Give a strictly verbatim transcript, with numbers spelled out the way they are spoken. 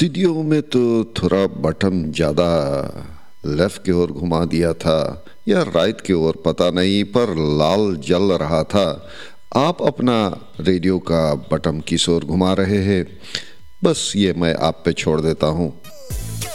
Studio में तो थोड़ा बटन ज़्यादा लेफ़्ट की ओर घुमा दिया था या राइट की ओर पता नहीं, पर लाल जल रहा था। आप अपना रेडियो का बटन किस ओर घुमा रहे हैं, बस ये मैं आप पे छोड़ देता हूँ।